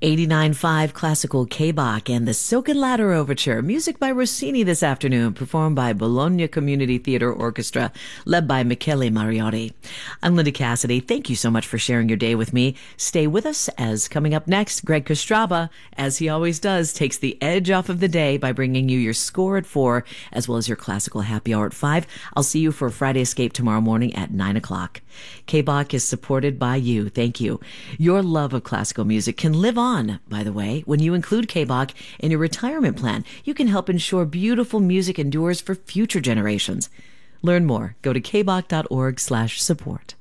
89.5 Classical K-Bach and the Silken Ladder Overture, music by Rossini this afternoon, performed by Bologna Community Theater Orchestra, led by Michele Mariotti. I'm Linda Cassidy. Thank you so much for sharing your day with me. Stay with us, as coming up next, Greg Kostraba, as he always does, takes the edge off of the day by bringing you your score at 4, as well as your classical happy hour at 5. I'll see you for Friday Escape tomorrow morning at 9 o'clock. K-Bach is supported by you. Thank you. Your love of classical music can live on, by the way, when you include K-Bach in your retirement plan. You can help ensure beautiful music endures for future generations. Learn more. Go to kbach.org/support.